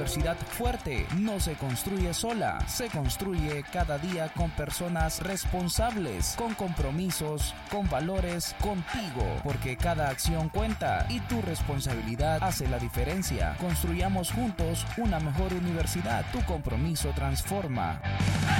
universidad fuerte no se construye sola, se construye cada día con personas responsables, con compromisos, con valores, contigo, porque cada acción cuenta y tu responsabilidad hace la diferencia. Construyamos juntos una mejor universidad. Tu compromiso transforma.